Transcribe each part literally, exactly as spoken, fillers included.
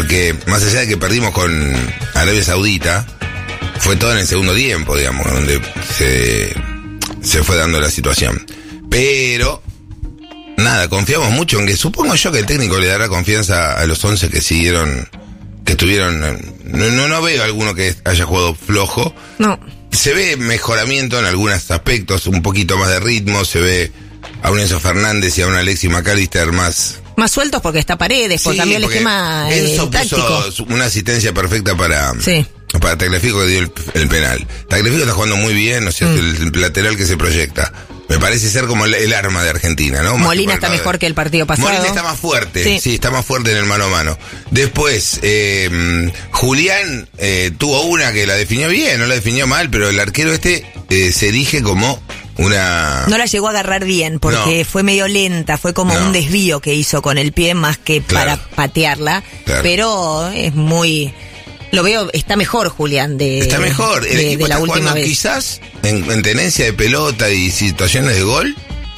porque más allá de que perdimos con Arabia Saudita, fue todo en el segundo tiempo, digamos, donde se, se fue dando la situación. Pero, nada, confiamos mucho en que, supongo yo que el técnico le dará confianza a los once que siguieron, que estuvieron, no, no, no veo alguno que haya jugado flojo. No. Se ve mejoramiento en algunos aspectos, un poquito más de ritmo, se ve a un Enzo Fernández y a un Alexis McAllister más... Más sueltos porque está Paredes, porque sí, cambió el porque esquema Enzo eh, táctico. puso una asistencia perfecta para... Sí. Para Tagliafico, que dio el, el penal. Tagliafico está jugando muy bien, o sea, mm. el, el lateral que se proyecta. Me parece ser como el, el arma de Argentina, ¿no? Más Molina está mejor que el partido pasado. Molina está más fuerte, sí, sí está más fuerte en el mano a mano. Después, eh, Julián eh, tuvo una que la definió bien, no la definió mal, pero el arquero este eh, se erige como una... No la llegó a agarrar bien, porque no. fue medio lenta, fue como no. un desvío que hizo con el pie más que claro. para patearla, claro. pero es muy... Lo veo, está mejor Julián de, está mejor. El de, equipo de la está última vez. Quizás en, en tenencia de pelota y situaciones de gol.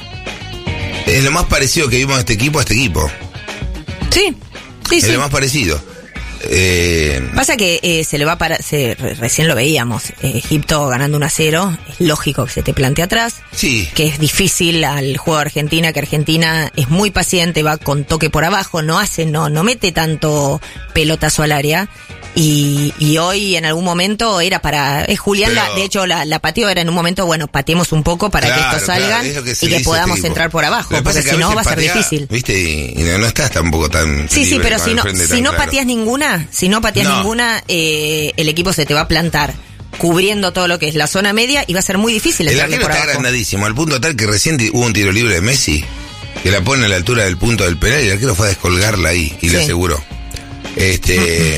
Es lo más parecido que vimos a este equipo a este equipo. Sí, sí, es sí. lo más parecido. Eh... Pasa que eh, se le va para, se, recién lo veíamos, eh, Egipto ganando uno a cero, es lógico que se te plantee atrás, sí. que es difícil al juego de Argentina, que Argentina es muy paciente, va con toque por abajo, no hace, no, no mete tanto pelotazo al área. Y, y hoy en algún momento era para, es Julián, pero, la, de hecho la, la pateó era en un momento, bueno, pateemos un poco para claro, que estos salgan claro, que y que podamos este entrar por abajo, porque si no va a ser patea, difícil. Viste, y, y no, no estás tampoco tan... Sí, sí, pero si no, si no claro. pateas ninguna, si no pateas no. ninguna, eh, el equipo se te va a plantar cubriendo todo lo que es la zona media y va a ser muy difícil entrarle por abajo. El arquero está agrandadísimo, al punto tal que recién hubo un tiro libre de Messi, que la pone a la altura del punto del penal y el arquero fue a descolgarla ahí y sí. le aseguró. Este...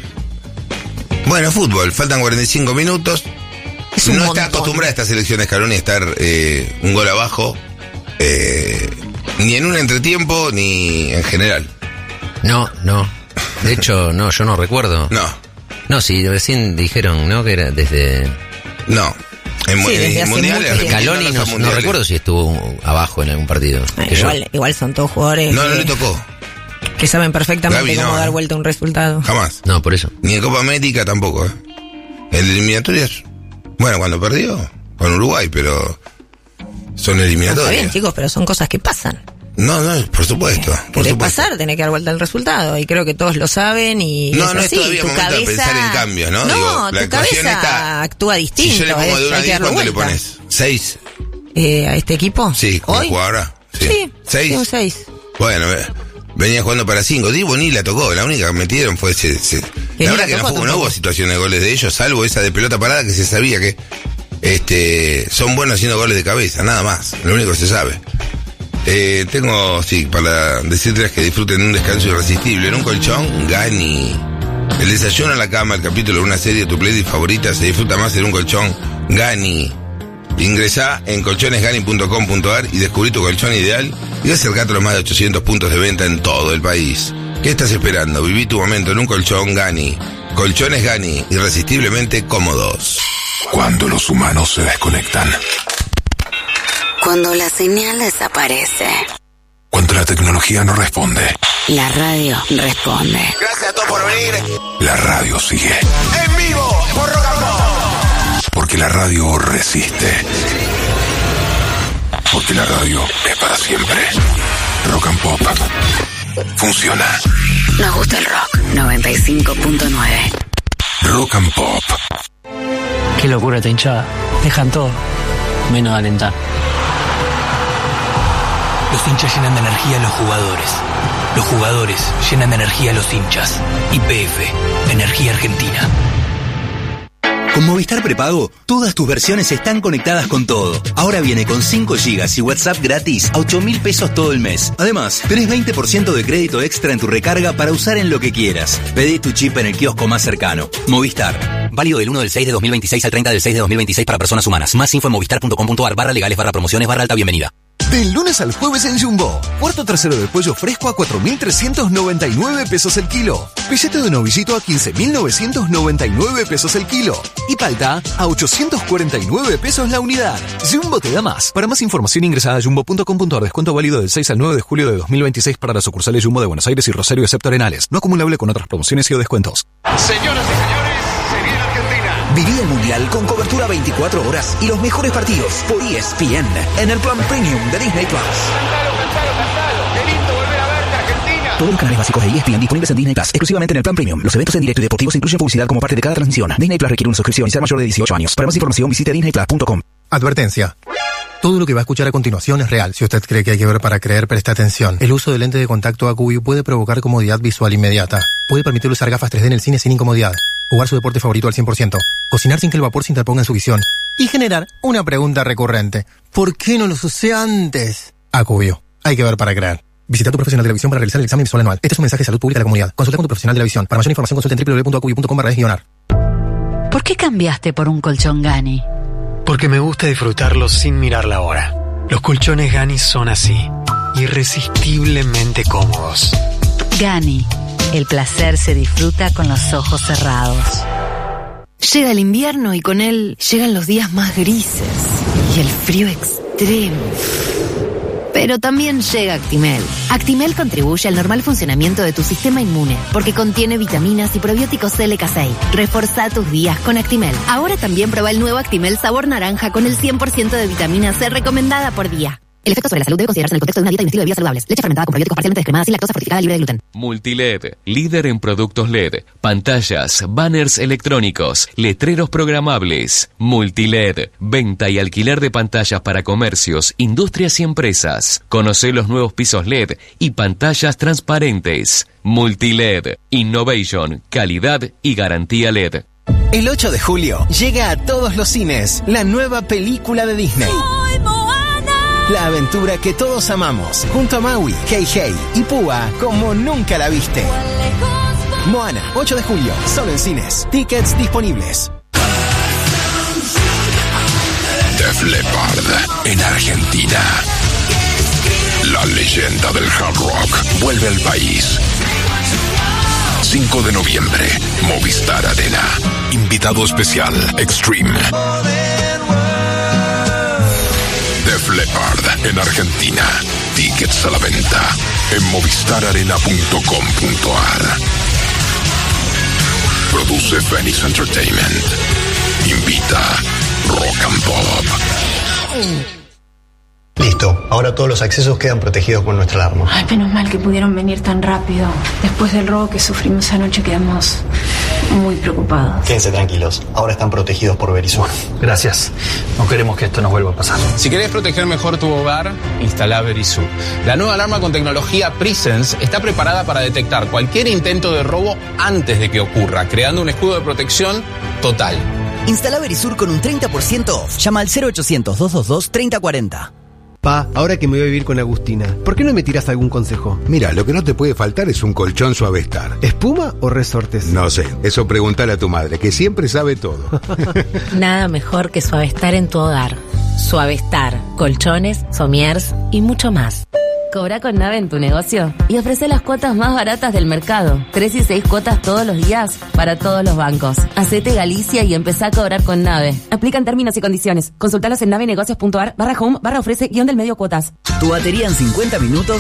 Bueno, fútbol, faltan cuarenta y cinco minutos. No montón. Está acostumbrada esta selección de Scaloni a estar eh, un gol abajo, eh, ni en un entretiempo, ni en general. No, no. De hecho, no, yo no recuerdo. No. No, sí, recién dijeron, ¿no? Que era desde... No. En, sí, en, en mundiales. Scaloni no, no, no recuerdo si estuvo abajo en algún partido. Eh, igual, yo... igual son todos jugadores. No, que... no le tocó. Que saben perfectamente Gaby, cómo no, dar vuelta a un resultado. Jamás. No, por eso. Ni en Copa América tampoco, ¿eh? En eliminatorias, bueno, cuando perdió con Uruguay, pero son eliminatorias. No, está bien, chicos, pero son cosas que pasan. No, no, por supuesto. Por Querés supuesto. pasar, tenés que dar vuelta al resultado. Y creo que todos lo saben y no, es no así. es todavía tu momento cabeza... de pensar en cambios, ¿no? No, Digo, tu la cabeza está... actúa distinto. Si yo le pongo de una a diez, ¿cuánto le vuelta. pones? ¿seis? Eh, ¿A este equipo? Sí, ¿cómo ¿Hoy? juega ahora? Sí. Sí, ¿seis? Sí, un seis. Bueno, venía jugando para cinco. Divo ni la tocó, la única que metieron fue ese... ese. La verdad que no, fue, no hubo situaciones de goles de ellos, salvo esa de pelota parada que se sabía que este son buenos haciendo goles de cabeza, nada más, lo único que se sabe. Eh, tengo, sí, para decirles que disfruten de un descanso irresistible en un colchón, Gani. El desayuno en la cama, el capítulo de una serie de tu playlist favorita se disfruta más en un colchón, Gani. Ingresá en colchones gani punto com punto a r y descubrí tu colchón ideal y acercate a los más de ochocientos puntos de venta en todo el país. ¿Qué estás esperando? Viví tu momento en un colchón Gani. Colchones Gani, irresistiblemente cómodos. Cuando los humanos se desconectan. Cuando la señal desaparece. Cuando la tecnología no responde. La radio responde. Gracias a todos por venir. La radio sigue. En vivo, por Rock and Pop. Porque la radio resiste. Porque la radio es para siempre. Rock and Pop. Funciona. Nos gusta el rock. noventa y cinco punto nueve. Rock and Pop. Qué locura esta hinchada. Dejan todo, menos de alentar. Los hinchas llenan de energía a los jugadores. Los jugadores llenan de energía a los hinchas. Y P F, Energía Argentina. Con Movistar Prepago, todas tus versiones están conectadas con todo. Ahora viene con cinco gigas y WhatsApp gratis a ocho mil pesos todo el mes. Además, tenés veinte por ciento de crédito extra en tu recarga para usar en lo que quieras. Pedí tu chip en el kiosco más cercano. Movistar. Válido del uno del seis de dos mil veintiséis al treinta del seis de dos mil veintiséis para personas humanas. Más info en movistar punto com punto a r barra legales barra promociones barra alta bienvenida. Del lunes al jueves en Jumbo. Cuarto tercero de pollo fresco a cuatro mil trescientos noventa y nueve pesos el kilo. Billete de novillito a quince mil novecientos noventa y nueve pesos el kilo. Y palta a ochocientos cuarenta y nueve pesos la unidad. Jumbo te da más. Para más información ingresa a jumbo punto com punto a r. Descuento válido del seis al nueve de julio de dos mil veintiséis para las sucursales Jumbo de Buenos Aires y Rosario excepto Arenales. No acumulable con otras promociones y o descuentos. Señoras y señores, se viene Argentina. Viví el Mundial con cobertura veinticuatro horas y los mejores partidos por E S P N en el plan Premium de Disney Plus. Cantalo, cantalo, cantalo. Qué lindo volver a verte, Argentina. Todos los canales básicos de E S P N disponibles en Disney Plus, exclusivamente en el plan Premium. Los eventos en directo y deportivos incluyen publicidad como parte de cada transmisión. Disney Plus requiere una suscripción y ser mayor de dieciocho años. Para más información visite disney plus punto com. Advertencia. Todo lo que va a escuchar a continuación es real. Si usted cree que hay que ver para creer, preste atención. El uso de lente de contacto A Q V puede provocar comodidad visual inmediata. Puede permitir usar gafas tres D en el cine sin incomodidad. Jugar su deporte favorito al cien por ciento. Cocinar sin que el vapor se interponga en su visión. Y generar una pregunta recurrente. ¿Por qué no los usé antes? A Q V. Hay que ver para creer. Visita a tu profesional de la visión para realizar el examen visual anual. Este es un mensaje de salud pública de la comunidad. Consulta con tu profesional de la visión. Para mayor información consulta en doble u doble u doble u punto a q v punto com barra guionar. ¿Por qué cambiaste por un colchón Gani? Porque me gusta disfrutarlo sin mirar la hora. Los colchones Gani son así, irresistiblemente cómodos. Gani, el placer se disfruta con los ojos cerrados. Llega el invierno y con él llegan los días más grises y el frío extremo. Pero también llega Actimel. Actimel contribuye al normal funcionamiento de tu sistema inmune porque contiene vitaminas y probióticos L K seis. Reforzá tus días con Actimel. Ahora también prueba el nuevo Actimel sabor naranja con el cien por ciento de vitamina C recomendada por día. El efecto sobre la salud debe considerarse en el contexto de una dieta y un estilo de vida saludables. Leche fermentada con probióticos parcialmente descremada sin lactosa fortificada libre de gluten. Multiled, líder en productos L E D, pantallas, banners electrónicos, letreros programables. Multiled, venta y alquiler de pantallas para comercios, industrias y empresas. Conoce los nuevos pisos L E D y pantallas transparentes. Multiled, innovation, calidad y garantía L E D. El ocho de julio llega a todos los cines la nueva película de Disney. La aventura que todos amamos, junto a Maui, Hey Hey y Púa, como nunca la viste. Moana, ocho de julio, solo en cines. Tickets disponibles. Def Leppard, en Argentina. La leyenda del hard rock vuelve al país. cinco de noviembre, Movistar Arena. Invitado especial, Extreme. Def Leppard en Argentina. Tickets a la venta en movistar arena punto com punto a r. Produce Phoenix Entertainment. Invita Rock and Pop. Listo, ahora todos los accesos quedan protegidos con nuestra alarma. Ay, menos mal que pudieron venir tan rápido. Después del robo que sufrimos anoche quedamos muy preocupados. Quédense tranquilos, ahora están protegidos por Verisur. Gracias. No queremos que esto nos vuelva a pasar. Si querés proteger mejor tu hogar, instala Verisur. La nueva alarma con tecnología Presence está preparada para detectar cualquier intento de robo antes de que ocurra, creando un escudo de protección total. Instala Verisur con un treinta por ciento off. Llama al cero ochocientos, doscientos veintidós, treinta cuarenta. Pa, ahora que me voy a vivir con Agustina, ¿por qué no me tiras algún consejo? Mira, lo que no te puede faltar es un colchón Suavestar. ¿Espuma o resortes? No sé, eso preguntale a tu madre, que siempre sabe todo. Nada mejor que Suavestar en tu hogar. Suavestar, colchones, somiers y mucho más. Cobra con Nave en tu negocio y ofrece las cuotas más baratas del mercado. Tres y seis cuotas todos los días para todos los bancos. Hacete Galicia y empezá a cobrar con Nave. Aplican términos y condiciones. Consultalos en navenegocios punto a r barra home barra ofrece guión del medio cuotas. Tu batería en cincuenta minutos